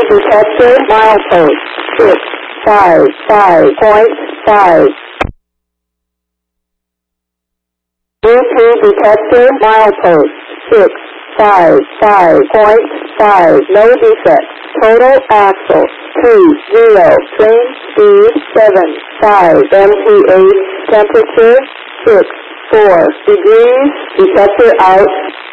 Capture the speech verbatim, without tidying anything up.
detector milepost six five five point five. Bluetooth detector milepost six five five point five. No defects. Total axle two zero. Train speed seven five. M P H temperature six four degrees. Detector out.